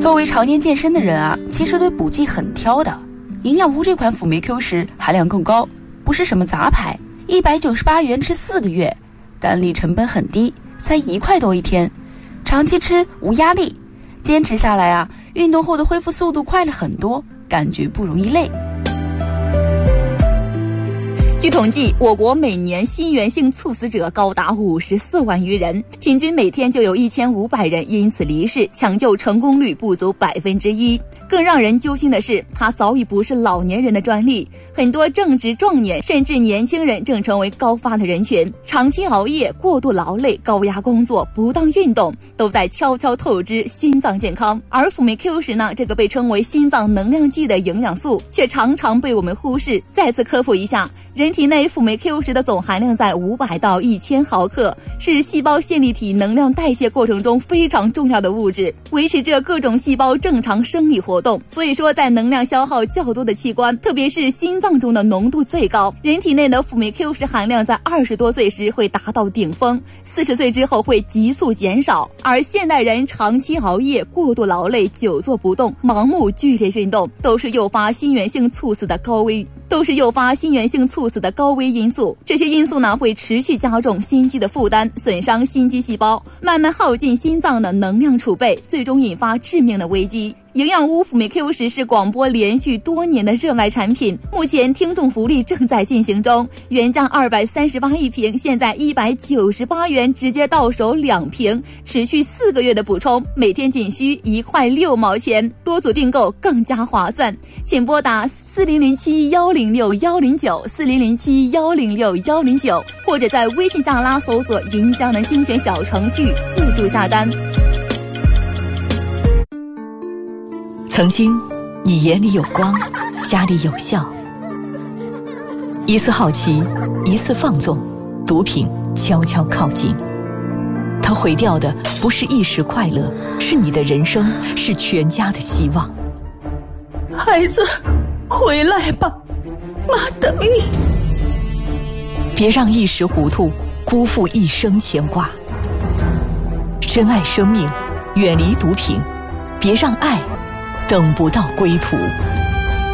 作为常年健身的人啊，其实对补剂很挑的。营养屋这款辅酶 Q 十含量更高，不是什么杂牌，198元吃4个月，单粒成本很低，才1块多一天，长期吃无压力，坚持下来啊，运动后的恢复速度快了很多，感觉不容易累。 据统计，我国每年心源性猝死者高达54万余人，平均每天就有1500人因此离世，抢救成功率不足1%。更让人揪心的是，它早已不是老年人的专利，很多正值壮年甚至年轻人正成为高发的人群。长期熬夜、过度劳累、高压工作、不当运动，都在悄悄透支心脏健康。而辅酶 Q 十呢，这个被称为心脏能量剂的营养素，却常常被我们忽视。再次科普一下，人体内辅酶 Q 十的总含量在500到1000毫克，是细胞线粒体能量代谢过程中非常重要的物质，维持着各种细胞正常生理活动。所以说，在能量消耗较多的器官，特别是心脏中的浓度最高。人体内的辅酶 Q 十含量在20多岁时会达到顶峰，40岁之后会急速减少。而现代人长期熬夜、过度劳累、久坐不动、盲目剧烈运动，都是诱发心源性猝死的高危因素。这些因素呢，会持续加重心肌的负担，损伤心肌细胞，慢慢耗尽心脏的能量储备，最终引发致命的危机。营养屋辅酶 Q 十是广播连续多年的热卖产品，目前听众福利正在进行中，原价238一瓶，现在198元直接到手2瓶，持续4个月的补充，每天仅需1块6毛钱，多组订购更加划算。请拨打4007-106-109，4007-106-109，或者在微信下拉搜索云江南精选小程序自助下单。 曾经你眼里有光，家里有笑，一次好奇，一次放纵，毒品悄悄靠近。它毁掉的不是一时快乐，是你的人生，是全家的希望。 孩子，回来吧，妈等你。 别让一时糊涂辜负一生牵挂。珍爱生命，远离毒品，别让爱等不到归途。